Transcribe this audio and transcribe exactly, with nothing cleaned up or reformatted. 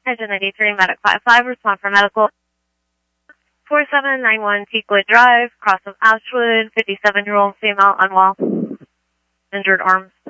Engine ninety-three, Medic five five, respond for medical. four seven nine one Teakwood Drive, cross of Ashwood, fifty-seven-year-old female, unwell, injured arms.